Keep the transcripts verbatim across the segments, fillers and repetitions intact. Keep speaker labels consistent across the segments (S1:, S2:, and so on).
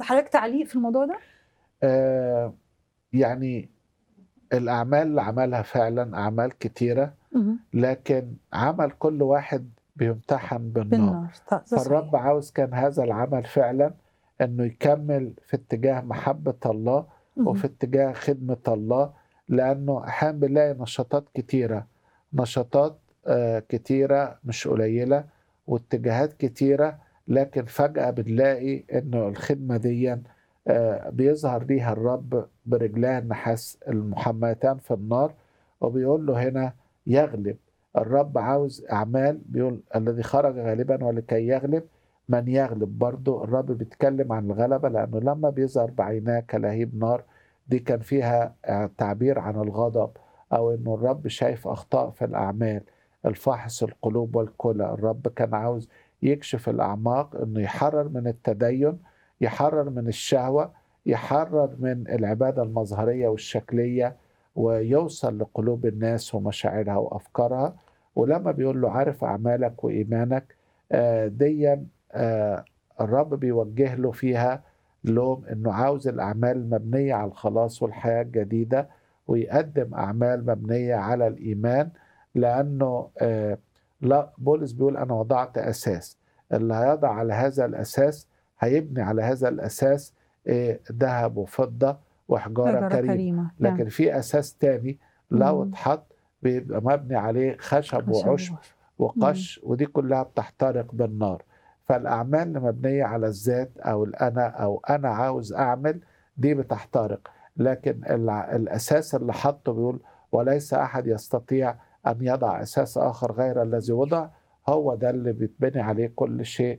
S1: عند حضرتك تعليق في الموضوع ده؟
S2: آه يعني الأعمال اللي عملها فعلا أعمال كتيرة،
S1: مهم.
S2: لكن عمل كل واحد بيمتحن بالنار.
S1: بالنار، ده
S2: فالرب
S1: صحيح.
S2: عاوز كان هذا العمل فعلا أنه يكمل في اتجاه محبة الله
S1: مهم.
S2: وفي اتجاه خدمة الله، لأنه أحيانا بنلاقي نشاطات كتيرة نشاطات آه كتيرة مش قليلة واتجاهات كتيرة، لكن فجأة بنلاقي أنه الخدمة دي آه بيظهر ليها الرب برجلاه النحاس المحماتان في النار، وبيقول له هنا يغلب. الرب عاوز أعمال، بيقول الذي خرج غالبا ولكي يغلب من يغلب. برضو الرب بيتكلم عن الغلبة، لأنه لما بيظهر بعيناه كلهيب نار دي كان فيها تعبير عن الغضب، أو أنه الرب شايف أخطاء في الأعمال. الفاحص القلوب والكلى، الرب كان عاوز يكشف الأعماق، أنه يحرر من التدين، يحرر من الشهوة، يحرر من العبادة المظهرية والشكلية، ويوصل لقلوب الناس ومشاعرها وأفكارها. ولما بيقول له عارف أعمالك وإيمانك، آه ديا آه الرب بيوجه له فيها لوم، أنه عاوز الأعمال المبنية على الخلاص والحياة الجديدة، ويقدم أعمال مبنية على الإيمان. لأنه آه لا، بولس بيقول أنا وضعت أساس، اللي هيضع على هذا الأساس هيبني على هذا الأساس آه ذهب وفضة وحجارة
S1: حجرة
S2: كريم.
S1: كريمة.
S2: لكن في أساس تاني لو
S1: مم.
S2: اتحط بيبقى مبني عليه خشب
S1: خشب
S2: وعشب
S1: وعشب. مم.
S2: وقش، ودي كلها بتحترق بالنار. فالأعمال اللي مبنية على الذات أو الأنا أو أنا عاوز أعمل دي بتحترق. لكن الع- الأساس اللي حطه بيقول وليس أحد يستطيع أن يضع أساس آخر غير الذي وضع، هو ده اللي بيتبني عليه كل شيء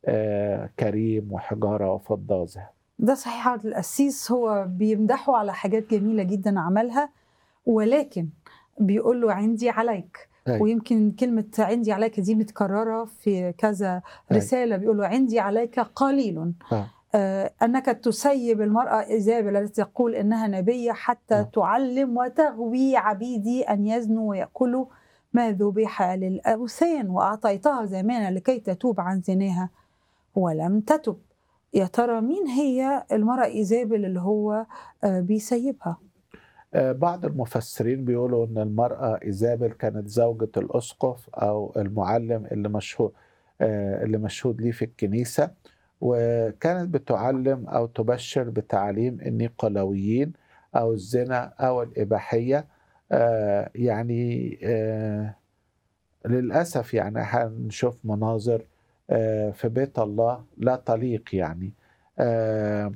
S2: آه كريم وحجارة وفضة وذهب.
S1: ده صحيح. عبد القسيس هو بيمدحه على حاجات جميلة جدا عملها، ولكن بيقول له عندي عليك.
S2: أي.
S1: ويمكن كلمة عندي عليك دي متكررة في كذا
S2: أي.
S1: رسالة. بيقول له عندي عليك قليل،
S2: آه.
S1: آه أنك تسيب المرأة إيزابل التي تقول إنها نبية حتى
S2: آه.
S1: تعلم وتغوي عبيدي أن يزنوا ويأكلوا ما ذبح للأوثان، وأعطيتها زمانا لكي تتوب عن زناها ولم تتب. يا ترى مين هي المرأة إيزابل اللي هو آه بيسيبها؟
S2: آه، بعض المفسرين بيقولوا أن المرأة إيزابل كانت زوجة الأسقف أو المعلم اللي مشهود آه، اللي مشهود ليه في الكنيسة، وكانت بتعلم أو تبشر بتعليم النيقلاويين أو الزنا أو الإباحية. آه، يعني آه، للأسف يعني هنشوف مناظر آه، في بيت الله لا تليق يعني. آه،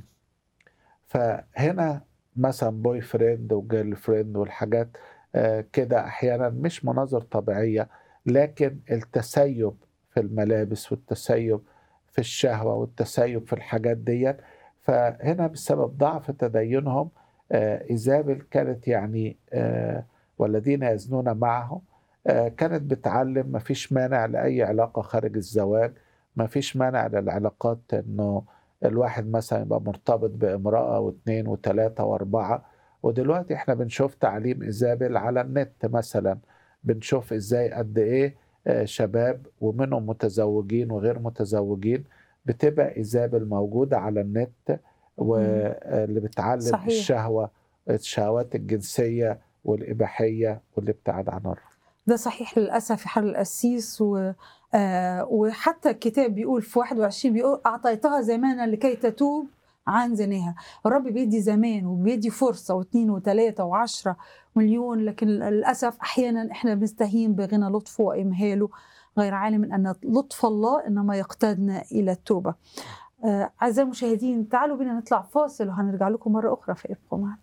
S2: فهنا مثلا بوي فريند وجيرل فريند والحاجات آه كده احيانا مش مناظر طبيعية، لكن التسيب في الملابس والتسيب في الشهوة والتسيب في الحاجات دي. فهنا بسبب ضعف تدينهم آه إيزابل كانت يعني آه والذين يزنون معه آه كانت بتعلم ما فيش مانع لأي علاقة خارج الزواج، ما فيش مانع للعلاقات انه الواحد مثلا يبقى مرتبط بامرأة واثنين وثلاثة واربعة. ودلوقتي احنا بنشوف تعليم إيزابل على النت مثلا، بنشوف ازاي قد ايه آه، شباب ومنهم متزوجين وغير متزوجين بتبقى إيزابل موجودة على النت،
S1: مم.
S2: واللي بتعلم
S1: صحيح.
S2: الشهوة الشهوات الجنسية والإباحية والابتعاد عن الرب.
S1: ده صحيح للأسف في حال القسيس. و آه وحتى الكتاب بيقول في واحد وعشرين بيقول أعطيتها زمانا لكي تتوب عن زناها. الرب بيدي زمان وبيدي فرصة واثنين وثلاثة وعشرة مليون، لكن للأسف أحيانا إحنا بنستهين بغنى لطفه وإمهاله، غير عالم أن لطف الله إنما يقتادنا إلى التوبة. آه أعزائي المشاهدين، تعالوا بينا نطلع فاصل وهنرجع لكم مرة أخرى، فابقوا معنا.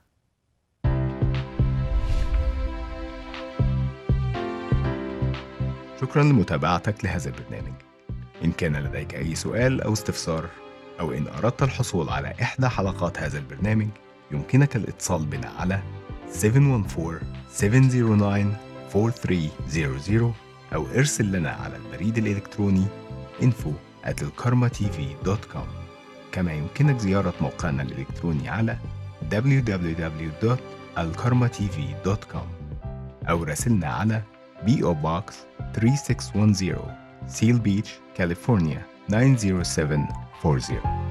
S3: شكرا لمتابعتك لهذا البرنامج. إن كان لديك أي سؤال أو استفسار، أو إن أردت الحصول على إحدى حلقات هذا البرنامج، يمكنك الاتصال بنا على سبعة واحد أربعة سبعة صفر تسعة أربعة ثلاثة صفر صفر أو ارسل لنا على البريد الإلكتروني info at الكارما تي في دوت كوم. كما يمكنك زيارة موقعنا الإلكتروني على دبليو دبليو دبليو دوت الكارما تي في دوت كوم أو راسلنا على بي أو Box ثلاثة ستة واحد صفر Seal Beach, California تسعة صفر سبعة أربعة صفر.